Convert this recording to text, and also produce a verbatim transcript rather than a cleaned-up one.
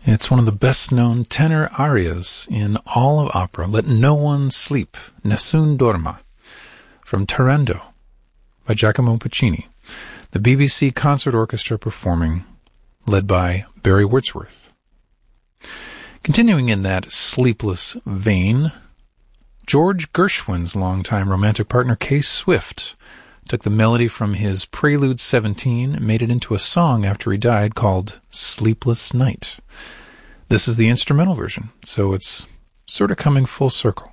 It's one of the best-known tenor arias in all of opera. Let no one sleep, Nessun dorma, from Turandot by Giacomo Puccini. The B B C Concert Orchestra performing, led by Barry Wordsworth. Continuing in that sleepless vein, George Gershwin's longtime romantic partner, Kay Swift, took the melody from his Prelude seventeen and made it into a song after he died called Sleepless Night. This is the instrumental version, so it's sort of coming full circle.